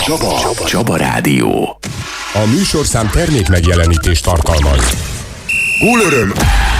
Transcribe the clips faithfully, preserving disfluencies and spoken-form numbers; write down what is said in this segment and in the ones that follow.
Csaba. Csaba. Csaba Rádió. A műsorszám termék megjelenítést tartalmaz. Gólöröm!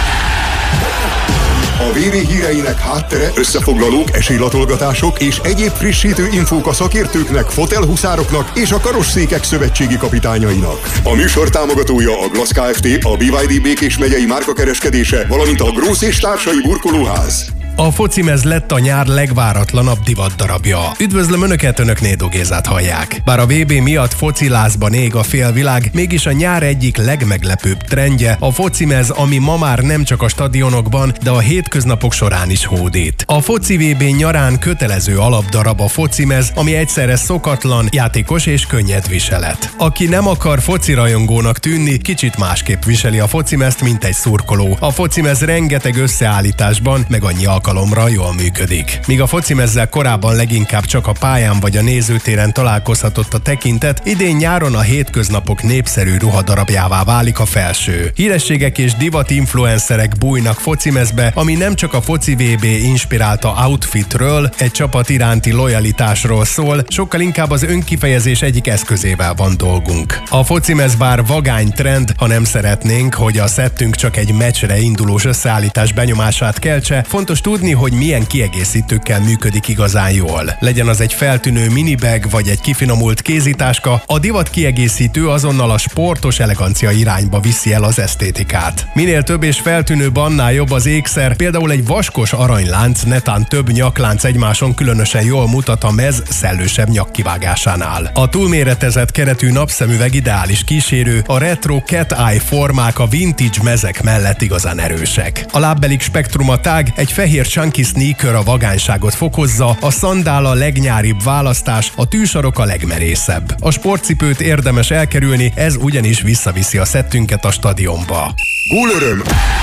A vé bé híreinek háttere, összefoglalók, esélylatolgatások és egyéb frissítő infók a szakértőknek, fotelhuszároknak és a karosszékek szövetségi kapitányainak. A műsor támogatója a Glass Kft., a bé vé dé Békés megyei márkakereskedése, valamint a Grósz és társai burkolóház. A focimez lett a nyár legváratlanabb divatdarabja. Üdvözlöm Önöket, Önök Nédó Gézát hallják. Bár a vé bé miatt focilázban ég a félvilág, mégis a nyár egyik legmeglepőbb trendje a focimez, ami ma már nem csak a stadionokban, de a hétköznapok során is hódít. A foci vé bé nyarán kötelező alapdarab a focimez, ami egyszerre szokatlan, játékos és könnyed viselet. Aki nem akar focirajongónak tűnni, kicsit másképp viseli a focimezt, mint egy szurkoló. A focimez rengeteg összeállításban, meg annyi alkalomra jól működik. Míg a focimezzel korábban leginkább csak a pályán vagy a nézőtéren találkozhatott a tekintet, idén nyáron a hétköznapok népszerű ruhadarabjává válik a felső. Hírességek és divat influencerek bújnak focimezbe, ami nem csak a foci vé bé inspirálta outfitről, egy csapat iránti lojalitásról szól, sokkal inkább az önkifejezés egyik eszközével van dolgunk. A focimez bár vagány trend, ha nem szeretnénk, hogy a szettünk csak egy meccsre indulós összeállítás benyomását keltse, fontos tudni, hogy milyen kiegészítőkkel működik igazán jól. Legyen az egy feltűnő minibag vagy egy kifinomult kézitáska, a divat kiegészítő azonnal a sportos elegancia irányba viszi el az esztétikát. Minél több és feltűnőbb, annál jobb az ékszer, például egy vaskos aranylánc, netán több nyaklánc egymáson különösen jól mutat a mez szellősebb nyakkivágásánál. A túlméretezett keretű napszemüveg ideális kísérő, a retro cat eye formák a vintage mezek mellett igazán erősek. A lábbelik spektruma tág, egy fehér chunky sneaker a vagányságot fokozza, a szandál a legnyáribb választás, a tűsarok a legmerészebb. A sportcipőt érdemes elkerülni, ez ugyanis visszaviszi a szettünket a stadionba. Gólöröm!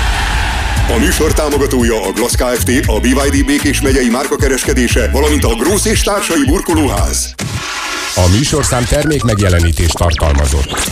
A műsor támogatója a Glass Kft., a bé vé dé Békés megyei márkakereskedése, valamint a Grósz és társai burkolóház. A műsorszám termék megjelenítést tartalmazott.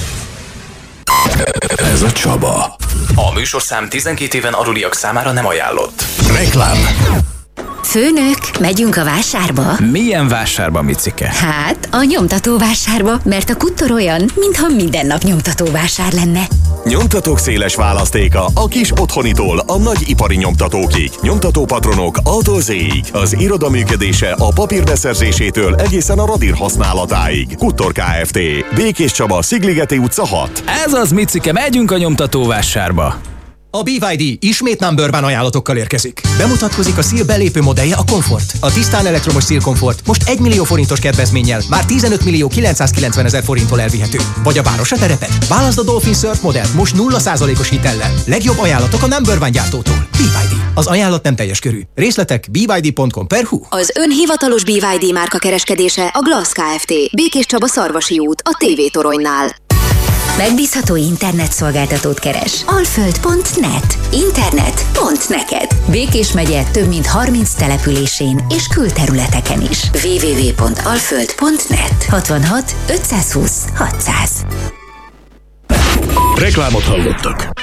Ez a Csaba. A műsorszám tizenkét éven aluliak számára nem ajánlott. Reklám. Főnök, megyünk a vásárba? Milyen vásárba, Micike? Hát, a nyomtatóvásárba, mert a Kuttor olyan, mintha minden nap nyomtatóvásár lenne. Nyomtatók széles választéka a kis otthonitól a nagy ipari nyomtatókig. Nyomtatópatronok A-tól Z-ig. Az iroda működése a papír beszerzésétől egészen a radír használatáig. Kuttor Kft. Békés Csaba, Szigligeti utca hat. Ez az, Micike, megyünk a nyomtatóvásárba. A bé vé dé ismét number one ajánlatokkal érkezik. Bemutatkozik a Seal belépő modellje, a Comfort. A tisztán elektromos Seal Comfort most egy millió forintos kedvezménnyel már tizenöt millió kilencszázkilencven ezer forinttól elvihető. Vagy a város a terepet. Válaszd a Dolphin Surf modellt most nulla százalékos hitellel. Legjobb ajánlatok a number one gyártótól. bé vé dé. Az ajánlat nem teljes körű. Részletek b y d pont com per hu. Az ön hivatalos bé vé dé márka kereskedése a Glass Kft. Békés Csaba Szarvasi út, a té vé toronynál. Megbízható internetszolgáltatót keres. alföld pont net. Internet pont neked. Békés megye több mint harminc településén és külterületeken is. double-u double-u double-u pont alföld pont net. hatvanhat ötszázhúsz hatszáz. Reklámot hallottak.